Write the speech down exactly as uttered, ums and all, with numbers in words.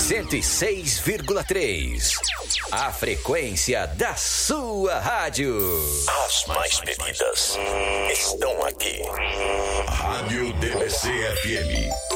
cento e seis vírgula três. A frequência da sua rádio. As mais pedidas estão aqui. Rádio D B C F M.